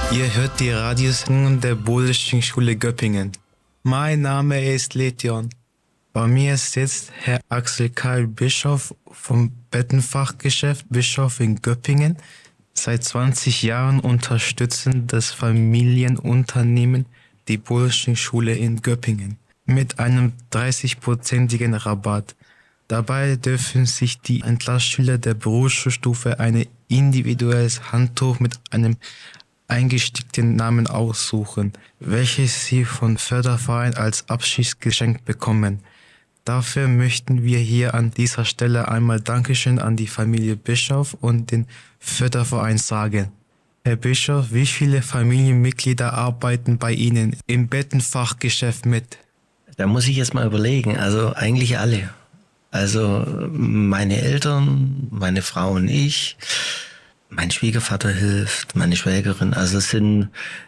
Ihr hört die Radiosendung der Bodelschen Schule Göppingen. Mein Name ist Letion. Bei mir sitzt Herr Axel Karl Bischof vom Bettenfachgeschäft Bischof in Göppingen. Seit 20 Jahren unterstützen das Familienunternehmen die Bodelschen Schule in Göppingen mit einem 30%igen Rabatt. Dabei dürfen sich die Entlassschüler der Berufsschulstufe ein individuelles Handtuch mit einem eingestickten Namen aussuchen, welches sie vom Förderverein als Abschiedsgeschenk bekommen. Dafür möchten wir hier an dieser Stelle einmal Dankeschön an die Familie Bischof und den Förderverein sagen. Herr Bischof, wie viele Familienmitglieder arbeiten bei Ihnen im Bettenfachgeschäft mit? Da muss ich jetzt mal überlegen, also eigentlich alle. Also meine Eltern, meine Frau und ich, mein Schwiegervater hilft, meine Schwägerin. Also es sind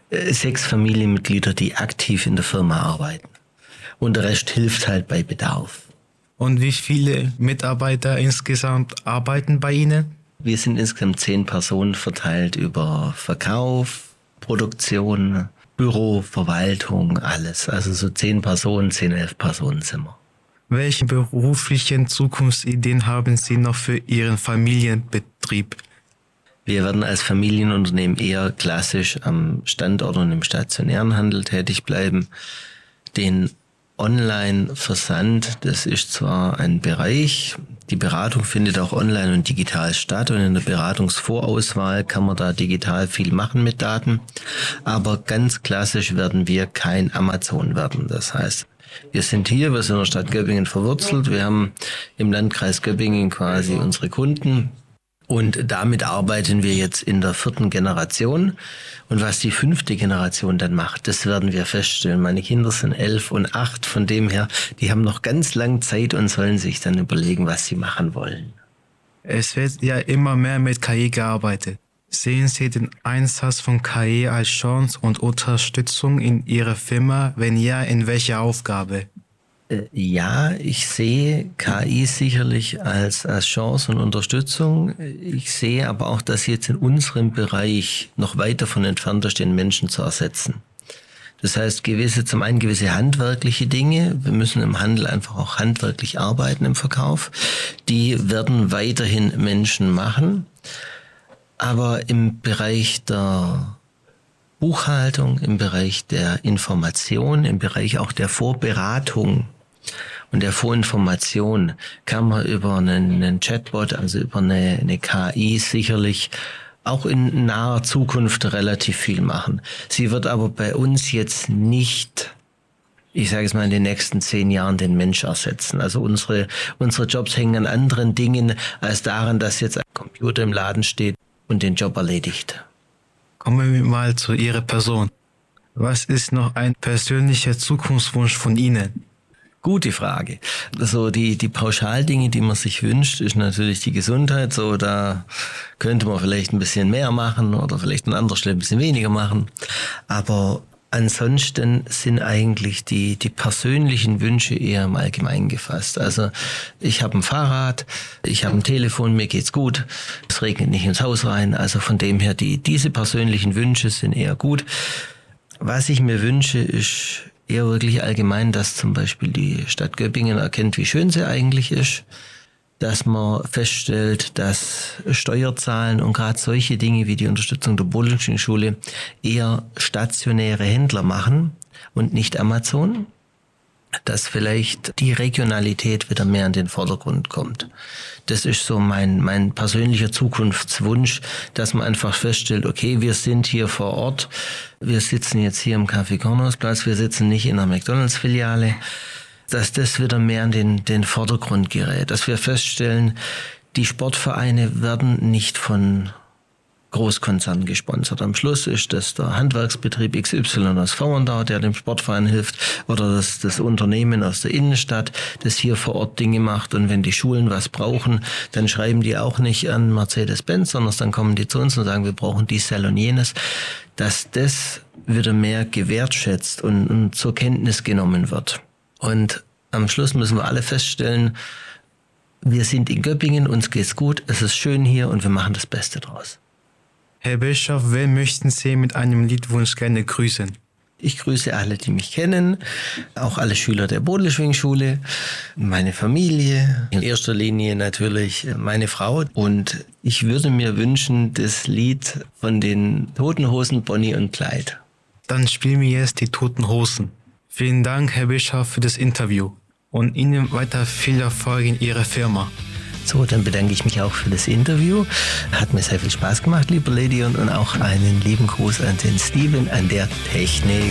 6 Familienmitglieder, die aktiv in der Firma arbeiten. Und der Rest hilft halt bei Bedarf. Und wie viele Mitarbeiter insgesamt arbeiten bei Ihnen? Wir sind insgesamt 10 Personen verteilt über Verkauf, Produktion, Büro, Verwaltung, alles. Also so 10 Personen, 10, 11 Personen sind wir. Welche beruflichen Zukunftsideen haben Sie noch für Ihren Familienbetrieb? Wir werden als Familienunternehmen eher klassisch am Standort und im stationären Handel tätig bleiben. Den Online-Versand, das ist zwar ein Bereich, die Beratung findet auch online und digital statt und in der Beratungsvorauswahl kann man da digital viel machen mit Daten, aber ganz klassisch werden wir kein Amazon werden. Das heißt, wir sind in der Stadt Göppingen verwurzelt, wir haben im Landkreis Göppingen quasi unsere Kunden. Und damit arbeiten wir jetzt in der 4. Generation. Und was die 5. Generation dann macht, das werden wir feststellen. Meine Kinder sind 11 und 8, von dem her, die haben noch ganz lange Zeit und sollen sich dann überlegen, was sie machen wollen. Es wird ja immer mehr mit KI gearbeitet. Sehen Sie den Einsatz von KI als Chance und Unterstützung in Ihrer Firma? Wenn ja, in welcher Aufgabe? Ja, ich sehe KI sicherlich als Chance und Unterstützung. Ich sehe aber auch, dass jetzt in unserem Bereich noch weit davon entfernt ist, den Menschen zu ersetzen. Das heißt, zum einen gewisse handwerkliche Dinge. Wir müssen im Handel einfach auch handwerklich arbeiten im Verkauf. Die werden weiterhin Menschen machen. Aber im Bereich der Buchhaltung, im Bereich der Information, im Bereich auch der Vorberatung und der Vorinformation kann man über einen Chatbot, also über eine KI sicherlich auch in naher Zukunft relativ viel machen. Sie wird aber bei uns jetzt nicht, ich sage es mal, in den nächsten 10 Jahren den Mensch ersetzen. Also unsere Jobs hängen an anderen Dingen als daran, dass jetzt ein Computer im Laden steht und den Job erledigt. Kommen wir mal zu Ihrer Person. Was ist noch ein persönlicher Zukunftswunsch von Ihnen? Gute Frage. Also die Pauschaldinge, die man sich wünscht, ist natürlich die Gesundheit. So, da könnte man vielleicht ein bisschen mehr machen oder vielleicht an anderer Stelle ein bisschen weniger machen. Aber ansonsten sind eigentlich die persönlichen Wünsche eher im Allgemeinen gefasst. Also ich habe ein Fahrrad, ich habe ein Telefon, mir geht's gut, es regnet nicht ins Haus rein. Also von dem her, diese persönlichen Wünsche sind eher gut. Was ich mir wünsche, ist eher wirklich allgemein, dass zum Beispiel die Stadt Göppingen erkennt, wie schön sie eigentlich ist, dass man feststellt, dass Steuerzahlen und gerade solche Dinge wie die Unterstützung der Bodelschen Schule eher stationäre Händler machen und nicht Amazon, dass vielleicht die Regionalität wieder mehr in den Vordergrund kommt. Das ist so mein persönlicher Zukunftswunsch, dass man einfach feststellt, okay, wir sind hier vor Ort, wir sitzen jetzt hier im Café Kornhausplatz, wir sitzen nicht in einer McDonalds-Filiale, dass das wieder mehr in den Vordergrund gerät, dass wir feststellen, die Sportvereine werden nicht von Großkonzernen gesponsert. Am Schluss ist das der Handwerksbetrieb XY aus Vauerndau, der dem Sportverein hilft, oder das Unternehmen aus der Innenstadt, das hier vor Ort Dinge macht. Und wenn die Schulen was brauchen, dann schreiben die auch nicht an Mercedes-Benz, sondern dann kommen die zu uns und sagen, wir brauchen dies, das und jenes. Dass das wieder mehr gewertschätzt und zur Kenntnis genommen wird. Und am Schluss müssen wir alle feststellen, wir sind in Göppingen, uns geht's gut, es ist schön hier und wir machen das Beste draus. Herr Bischof, wen möchten Sie mit einem Liedwunsch gerne grüßen? Ich grüße alle, die mich kennen, auch alle Schüler der Bodelschwingschule, meine Familie, in erster Linie natürlich meine Frau. Und ich würde mir wünschen, das Lied von den Toten Hosen, Bonnie und Clyde. Dann spielen wir jetzt die Toten Hosen. Vielen Dank, Herr Bischof, für das Interview und Ihnen weiter viel Erfolg in Ihrer Firma. So, dann bedanke ich mich auch für das Interview. Hat mir sehr viel Spaß gemacht, lieber Lady, und auch einen lieben Gruß an den Steven an der Technik.